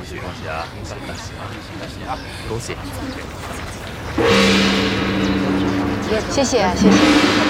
续，恭喜啊！恭喜啊！恭喜！ 谢谢啊，谢谢。